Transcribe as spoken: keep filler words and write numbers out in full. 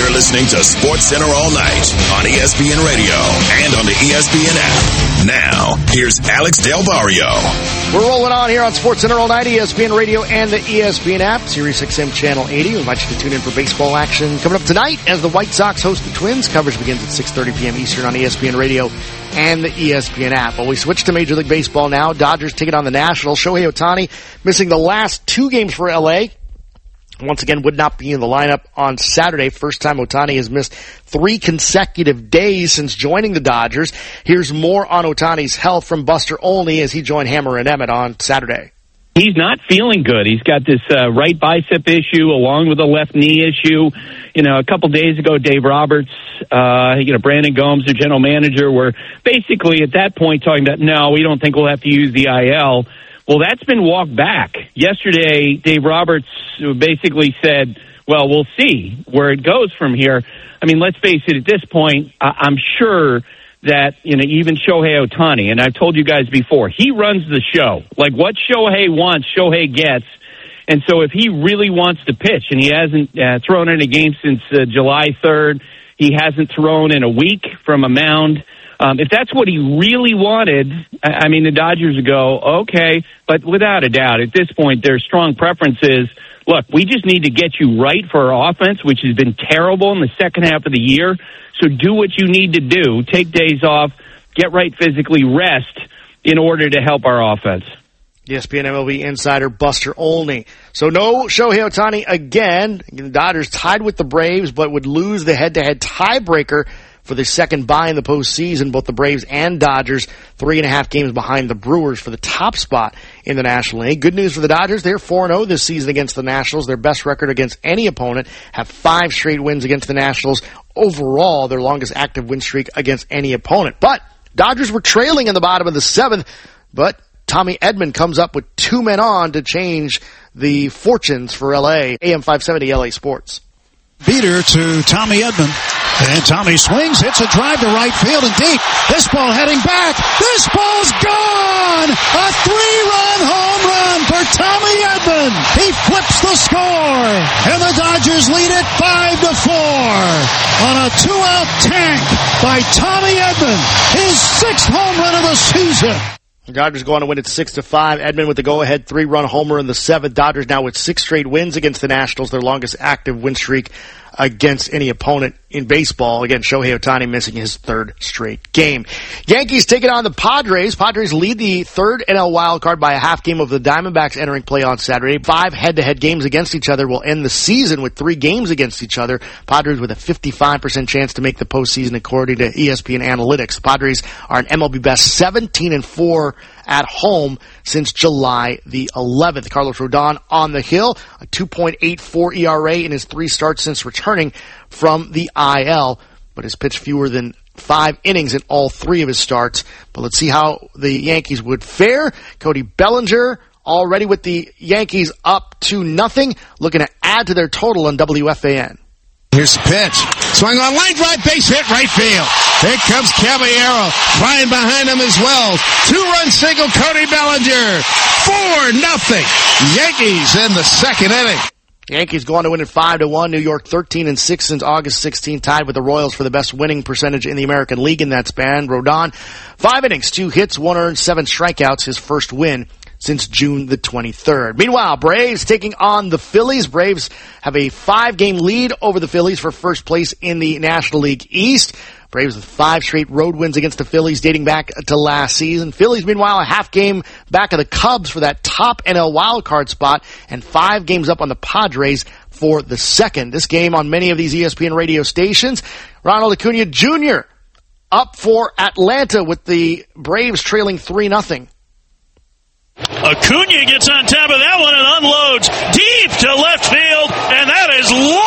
You're listening to Sports Center all night on E S P N Radio and on the E S P N app. Now, here's Alex Del Barrio. We're rolling on here on Sports Center all night, E S P N Radio and the E S P N app, Sirius X M Channel eighty. We invite you to tune in for baseball action coming up tonight as the White Sox host the Twins. Coverage begins at six thirty p.m. Eastern on E S P N Radio and the E S P N app. Well, we switch to Major League Baseball now. Dodgers taking on the Nationals. Shohei Ohtani missing the last two games for L A. Once again, would not be in the lineup on Saturday. First time Ohtani has missed three consecutive days since joining the Dodgers. Here's more on Ohtani's health from Buster Olney as he joined Hammer and Emmett on Saturday. He's not feeling good. He's got this uh, right bicep issue along with a left knee issue. You know, a couple days ago, Dave Roberts, uh, you know, Brandon Gomes, their general manager, were basically at that point talking about, no, we don't think we'll have to use the I L. Well, that's been walked back. Yesterday, Dave Roberts basically said, well, we'll see where it goes from here. I mean, let's face it, at this point, I'm sure that, you know, even Shohei Ohtani, and I've told you guys before, he runs the show. Like, what Shohei wants, Shohei gets. And so if he really wants to pitch, and he hasn't uh, thrown in a game since uh, July third, he hasn't thrown in a week from a mound. Um, if that's what he really wanted, I mean, the Dodgers would go, okay, but without a doubt, at this point, their strong preference is, look, we just need to get you right for our offense, which has been terrible in the second half of the year. So do what you need to do. Take days off, get right physically, rest in order to help our offense. E S P N M L B insider Buster Olney. So no Shohei Ohtani again. The Dodgers tied with the Braves, but would lose the head-to-head tiebreaker for the second bye in the postseason. Both the Braves and Dodgers, three and a half games behind the Brewers for the top spot in the National League. Good news for the Dodgers. They're four and oh this season against the Nationals. Their best record against any opponent. Have five straight wins against the Nationals. Overall, their longest active win streak against any opponent. But Dodgers were trailing in the bottom of the seventh, but Tommy Edman comes up with two men on to change the fortunes for L A. A M five seventy L A Sports. Beater to Tommy Edman. And Tommy swings, hits a drive to right field and deep. This ball heading back. This ball's gone! A three-run home run for Tommy Edman. He flips the score. And the Dodgers lead it five to four on a two-out tank by Tommy Edman. His sixth home run of the season. The Dodgers go on to win it six to five. Edman with the go-ahead three-run homer in the seventh. Dodgers now with six straight wins against the Nationals, their longest active win streak against any opponent in baseball. Again, Shohei Ohtani missing his third straight game. Yankees taking on the Padres. Padres lead the third N L wild card by a half game of the Diamondbacks entering play on Saturday. Five head-to-head games against each other will end the season with three games against each other. Padres with a fifty-five percent chance to make the postseason according to E S P N Analytics. The Padres are an M L B best seventeen and four at home since July the eleventh. Carlos Rodon on the hill, a two point eight four E R A in his three starts since returning from the I L, but has pitched fewer than five innings in all three of his starts. But let's see how the Yankees would fare. Cody Bellinger already with the Yankees up to nothing, looking to add to their total on W F A N. Here's the pitch. Swung on line drive, base hit, right field. Here comes Caballero, flying behind him as well. Two-run single, Cody Bellinger. Four, nothing. Yankees in the second inning. Yankees go on to win it five to one. New York thirteen and six since August sixteenth, tied with the Royals for the best winning percentage in the American League in that span. Rodon, five innings, two hits, one earned, seven strikeouts, his first win since June the twenty-third. Meanwhile, Braves taking on the Phillies. Braves have a five-game lead over the Phillies for first place in the National League East. Braves with five straight road wins against the Phillies dating back to last season. Phillies, meanwhile, a half game back of the Cubs for that top N L wildcard spot and five games up on the Padres for the second. This game on many of these E S P N radio stations. Ronald Acuna Junior up for Atlanta with the Braves trailing three nothing. Acuna gets on top of that one and unloads deep to left field, and that is long.